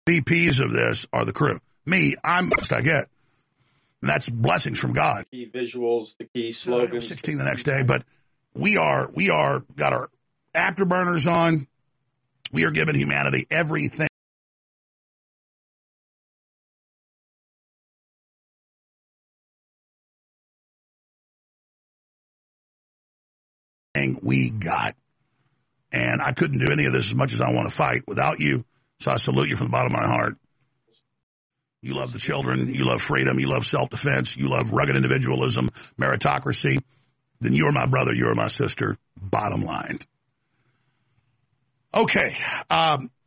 VPs of this are the crew. Me, I'm the best I get. And that's blessings from God. Key visuals, the key slogans. 16 the next day, but we are got our afterburners on. We are giving humanity everything we got. And I couldn't do any of this as much as I want to fight without you. So I salute you from the bottom of my heart. You love the children. You love freedom. You love self-defense. You love rugged individualism, meritocracy. Then you are my brother. You are my sister. Bottom line. Okay.